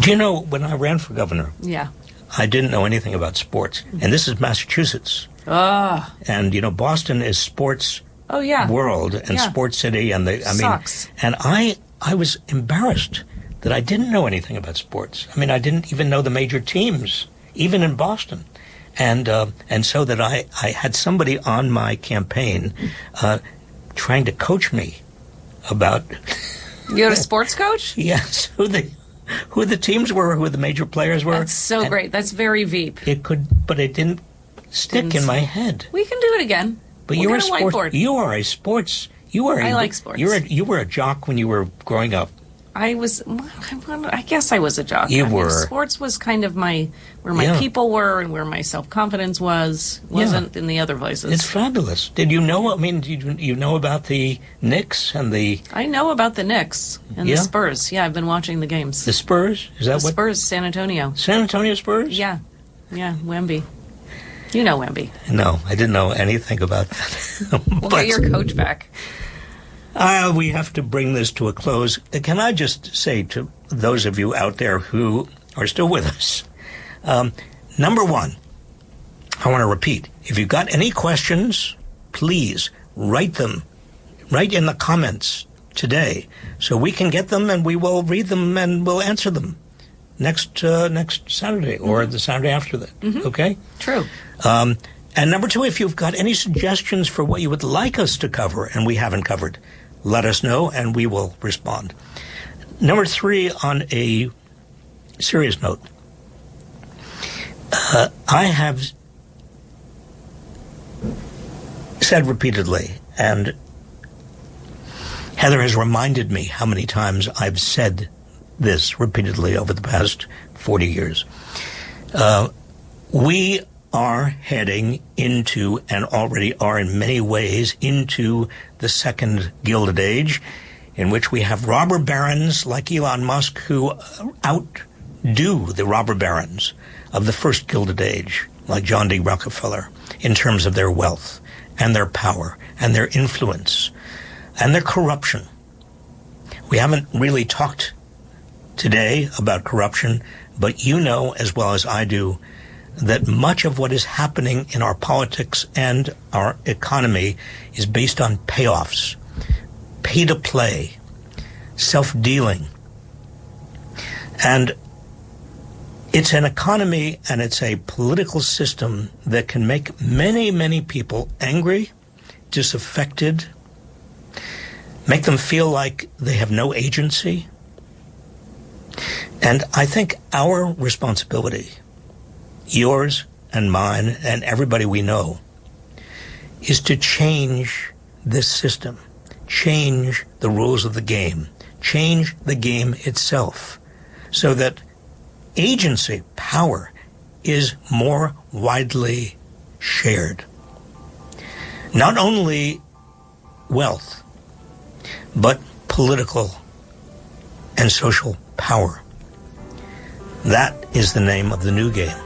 Do you know, when I ran for governor, Yeah. I didn't know anything about sports. And this is Massachusetts. And, Boston is sports Oh, yeah. world and sports city. And Sucks. And I was embarrassed that I didn't know anything about sports. I mean, I didn't even know the major teams, even in Boston. And so that I had somebody on my campaign trying to coach me about... You had a sports coach? Yes, who the teams were, who the major players were. That's so great. That's very Veep. But it didn't stick in my head. We can do it again. But we'll you're a get sports. whiteboard. You are a sports. I like sports. You were a jock when you were growing up. I guess I was a jock. You were. Sports was kind of where my people were and where my self-confidence wasn't in the other places. It's fabulous. Did you know, did you know about the Knicks and the... I know about the Knicks and the Spurs. Yeah, I've been watching the games. The Spurs? Is that the Spurs, San Antonio. San Antonio Spurs? Yeah, Wemby. You know Wemby. No, I didn't know anything about that. We'll get your coach back. We have to bring this to a close. Can I just say to those of you out there who are still with us, number one, I want to repeat, if you've got any questions, please write them right in the comments today so we can get them and we will read them and we'll answer them next Saturday or the Saturday after that. Mm-hmm. Okay? True. And number two, if you've got any suggestions for what you would like us to cover and we haven't covered, let us know and we will respond. Number three, on a serious note, I have said repeatedly, and Heather has reminded me how many times I've said this repeatedly over the past 40 years. We are heading into, and already are in many ways, into the second Gilded Age, in which we have robber barons like Elon Musk who outdo the robber barons of the first Gilded Age, like John D. Rockefeller, in terms of their wealth and their power and their influence and their corruption. We haven't really talked today about corruption, but you know as well as I do that much of what is happening in our politics and our economy is based on payoffs, pay-to-play, self-dealing. And it's an economy and it's a political system that can make many, many people angry, disaffected, make them feel like they have no agency. And I think our responsibility, yours and mine and everybody we know, is to change this system, change the rules of the game, change the game itself, so that agency, power, is more widely shared. Not only wealth, but political and social power. That is the name of the new game.